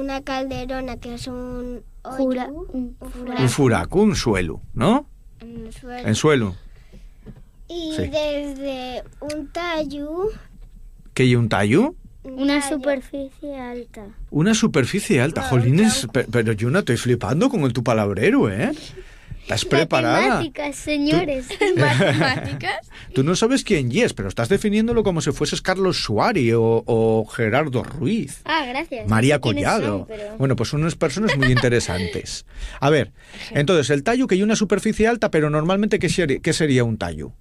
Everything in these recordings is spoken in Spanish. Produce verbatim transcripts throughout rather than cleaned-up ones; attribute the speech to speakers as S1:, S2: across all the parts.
S1: una calderona, que es un
S2: Jura,
S1: hoyo,
S2: un,
S1: un
S2: furaco.
S3: Un furaco, un suelo, ¿no?
S1: en suelo.
S3: En suelo.
S1: Y
S3: Sí.
S1: desde un tallo...
S3: ¿Qué hay un tallo?
S1: un
S2: Una
S1: tallo,
S2: superficie alta.
S3: Una superficie alta.
S1: No,
S3: Jolines,
S1: tronco.
S3: pe- pero yo no estoy flipando con el tu palabrero, ¿eh? ¿Estás preparada?
S2: Matemáticas, señores.
S4: ¿Matemáticas?
S3: Tú no sabes quién es, pero estás definiéndolo como si fueses Carlos Suárez o, o Gerardo Ruiz.
S2: Ah, gracias.
S3: María
S2: No sé quiénes
S3: Collado.
S2: son, pero-
S3: Bueno, pues son unas personas muy interesantes. A ver, entonces, el tallo que hay una superficie alta, pero normalmente, ¿qué, ser- qué sería un tallo?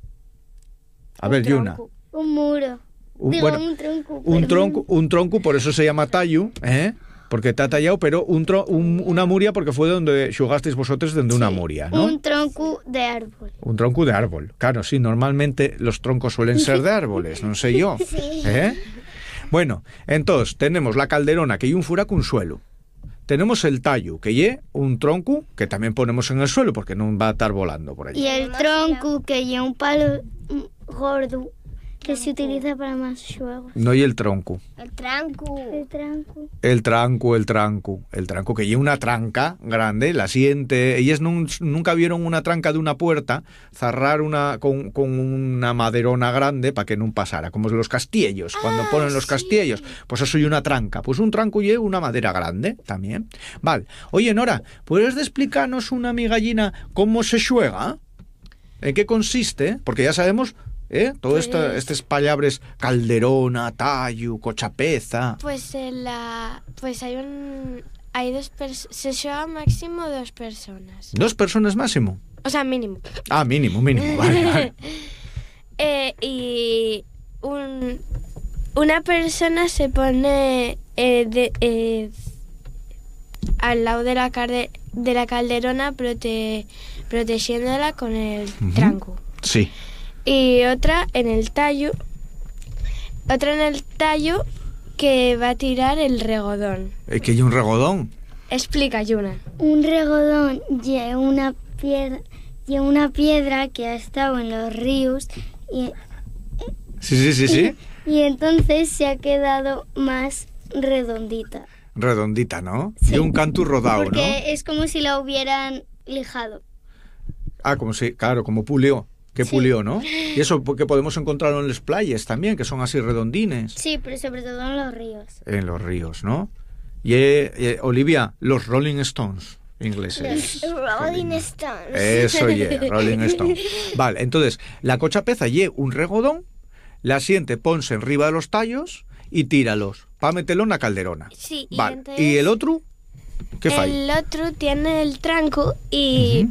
S3: A ver, Yuna.
S2: Tronco. Un muro.
S3: Un,
S2: Digo,
S3: bueno,
S2: un tronco.
S3: un
S2: perdón.
S3: tronco, un tronco, por eso se llama tallo, ¿eh? Porque te ha tallado, pero un tro- un- una muria porque fue donde xugasteis vosotros desde una muria, ¿no?
S2: Un tronco de árbol.
S3: Un tronco de árbol. Claro, sí, normalmente los troncos suelen ser de árboles, no sé yo. ¿Eh? Bueno, entonces tenemos la calderona, que hay un furaco, un suelo. Tenemos el tallo, que hay un tronco, que también ponemos en el suelo, porque no va a estar volando por allí.
S2: Y el tronco que lleva un palo mm, gordo que se utiliza para más juegos.
S3: No hay el tronco.
S1: El tranco.
S2: El tronco.
S3: El tranco, el tranco. El tranco, que lleva una tranca grande, la siente. Ellas nun- nunca vieron una tranca de una puerta zarrar una con, con una maderona grande para que no pasara, como los castillos, cuando
S1: Ah,
S3: ponen los
S1: sí.
S3: castillos. Pues eso y una tranca. Pues un tranco lleva una madera grande también. Vale. Oye, Nora, ¿puedes explicarnos una migallina cómo se juega? ¿En qué consiste? Porque ya sabemos... ¿Eh? Todo
S4: Pues-
S3: esto, estas palabras calderona, tallo, cochapeza.
S4: Pues en la... Pues hay un... Hay dos personas... Se juega máximo dos personas.
S3: Dos personas máximo.
S4: O sea, mínimo.
S3: Ah, mínimo, mínimo. Vale, vale.
S4: Eh, y un, una persona se pone eh, de, eh, al lado de la, carde, de la calderona prote, protegiéndola con el
S3: Ujú.
S4: tranco.
S3: Sí.
S4: Y otra en el tallo, otra en el tallo que va a tirar el regodón.
S3: Es que hay un regodón.
S4: Explica, Yuna.
S2: Un regodón lleva una piedra, lleva una piedra que ha estado en los ríos y,
S3: Sí, sí, sí, sí.
S2: y entonces se ha quedado más redondita.
S3: Redondita, ¿no?
S2: Sí.
S3: Y un canto rodado,
S2: Porque
S3: ¿no?
S2: es como si la hubieran lijado.
S3: Ah, como si, claro, como pulió. Que
S2: Sí.
S3: pulió, ¿no? Y eso porque podemos encontrarlo en las playas también, que son así redondines.
S2: Sí, pero sobre todo en los ríos.
S3: En los ríos, ¿no? Y eh, eh, Olivia, los Rolling Stones ingleses.
S1: Los Rolling Stones.
S3: Eso, yeah, Rolling Stone. Vale, entonces, la cochapeza lle un regodón, la siente, ponse enriba de los tallos y tíralos, para meterlo en la calderona.
S4: Sí, y
S3: Vale,
S4: entonces-
S3: ¿y el otro? ¿Qué fai?
S4: El otro tiene el tranco y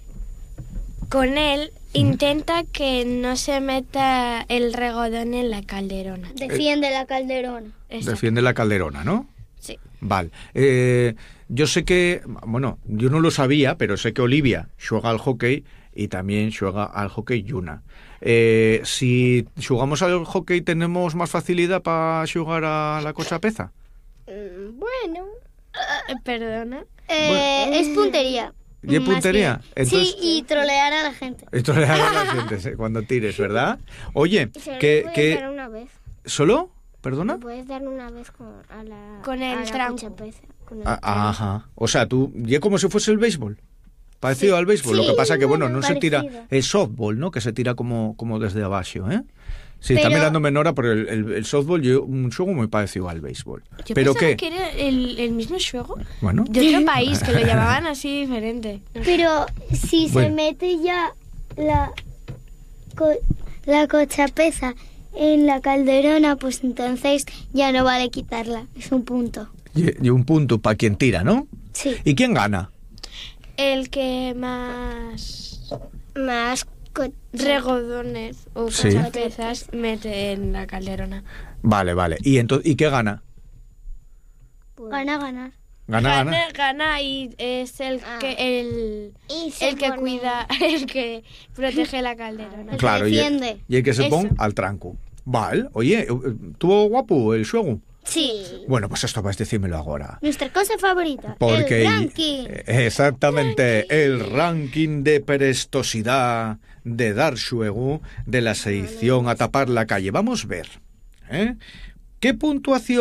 S4: con él intenta que no se meta el regodón en la calderona.
S2: Defiende la calderona.
S4: Exacto.
S3: Defiende la calderona, ¿no?
S4: Sí.
S3: Vale. Eh, yo sé que, bueno, yo no lo sabía, pero sé que Olivia juega al hockey y también juega al hockey Yuna. Eh, si jugamos al hockey, ¿tenemos más facilidad para jugar a la cochapeza?
S1: Mm, Bueno.
S4: Eh, Perdona.
S2: Eh, es puntería.
S3: ¿Y es
S2: más
S3: puntería?
S2: bien.
S3: Entonces-
S2: Sí, y trolear a la gente.
S3: Esto le da a la gente sí, cuando tires, ¿verdad? Oye,
S1: Se lo
S3: que,
S1: puedes
S3: que
S1: dar una vez.
S3: ¿solo? ¿Perdona?
S1: Lo puedes dar una vez con, a la,
S4: Con el
S1: a la
S4: tranco.
S1: cochapeza, con el
S3: Ah,
S1: tranco.
S3: ajá. O sea, tú, y es como si fuese el béisbol. Parecido al béisbol. Lo
S2: Sí,
S3: que pasa que, bueno,
S2: bueno,
S3: no se tira
S2: parecido.
S3: el softball, ¿no? Que se tira como, como desde abajo, ¿eh? Sí,
S2: Pero-
S3: está mirando Menora, pero el, el, el softball es un juego muy parecido al béisbol.
S4: Yo
S3: ¿Pero
S4: pensaba
S3: qué?
S4: que era el, el mismo juego
S3: Bueno,
S4: de otro país, que lo llamaban así diferente.
S2: Pero si
S3: Bueno.
S2: se mete ya la, co- la cochapeza en la calderona, pues entonces ya no vale quitarla. Es un punto.
S3: y, y un punto para quien tira, ¿no?
S2: Sí.
S3: ¿Y quién gana?
S4: El que más
S1: Más co-
S4: regodones o
S3: Sí.
S4: cochapezas mete en la calderona.
S3: Vale, vale. ¿Y, entonces, ¿y qué gana?
S1: pues,
S2: Gana, ganar.
S3: Gana, gana.
S4: Gana, gana y es el
S1: Ah.
S4: que el,
S1: y se
S4: el que
S1: pone-
S4: cuida, el que protege la calderona.
S2: El que
S3: Claro, y,
S2: defiende.
S3: y el que se
S4: Eso.
S3: pone al tranco. Vale, oye, ¿tuvo guapo el juego?
S2: Sí.
S3: Bueno, pues esto vas a decírmelo ahora.
S2: Nuestra cosa favorita.
S3: Porque
S2: el ranking.
S3: eh, exactamente el ranking de prestosidad de dar juego de la sección A tapar la calle. Vamos a ver, ¿eh? ¿Qué puntuación